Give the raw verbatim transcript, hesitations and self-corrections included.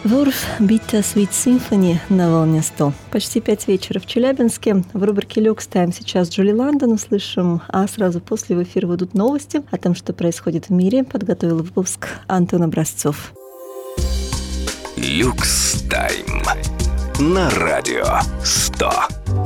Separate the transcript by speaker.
Speaker 1: Wurf Bitter Sweet Symphony на волне сто. Почти пять вечера в Челябинске. В рубрике «Люкс Тайм» сейчас Джули Лондон услышим, а сразу после в эфир выйдут новости о том, что происходит в мире. Подготовил выпуск Антон Образцов.
Speaker 2: Люкс Тайм на радио сто.